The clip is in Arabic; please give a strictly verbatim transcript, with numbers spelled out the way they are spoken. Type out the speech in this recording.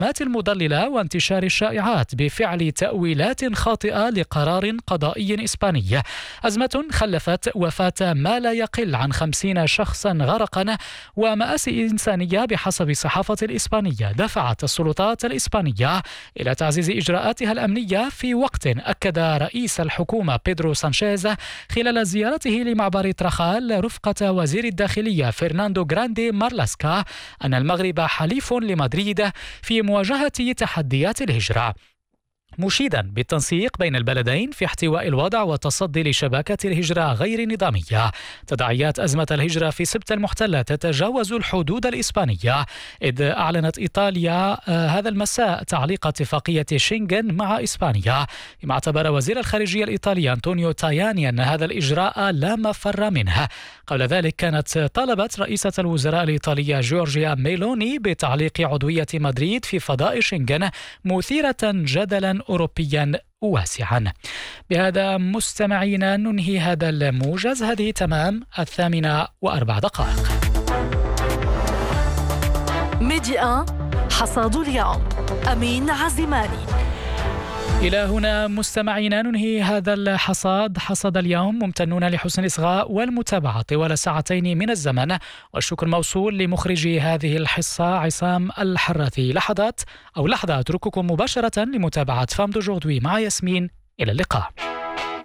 الاتهامات المضللة وانتشار الشائعات بفعل تأويلات خاطئة لقرار قضائي إسباني. أزمة خلفت وفاة ما لا يقل عن خمسين شخصا غرقا ومآسي إنسانية بحسب الصحافة الإسبانية دفعت السلطات الإسبانية إلى تعزيز إجراءاتها الأمنية في وقت أكد رئيس الحكومة بيدرو سانشيز خلال زيارته لمعبر ترخال رفقة وزير الداخلية فرناندو غراندي مارلاسكا أن المغرب حليف لمدريد في مواجهة تحديات الهجرة، مشيدا بالتنسيق بين البلدين في احتواء الوضع والتصدي لشبكة الهجرة غير نظامية. تداعيات أزمة الهجرة في سبت المحتلة تتجاوز الحدود الإسبانية، إذ أعلنت إيطاليا هذا المساء تعليق اتفاقية شنغن مع إسبانيا، فيما اعتبر وزير الخارجية الإيطالي أنطونيو تاياني أن هذا الإجراء لا مفر منه. قبل ذلك كانت طلبت رئيسة الوزراء الإيطالية جورجيا ميلوني بتعليق عضوية مدريد في فضاء شنغن، مثيرة جدلا أوروبيا واسعا. بهذا مستمعينا ننهي هذا الموجز، هذه تمام الثامنة وأربع دقائق. ميديا حصاد اليوم، أمين عزماني. إلى هنا مستمعينا ننهي هذا الحصاد، حصاد اليوم. ممتنون لحسن الإصغاء والمتابعة طوال ساعتين من الزمن، والشكر موصول لمخرجي هذه الحصة عصام الحراثي. لحظات أو لحظة أترككم مباشرة لمتابعة فام دو جوردوي مع ياسمين. إلى اللقاء.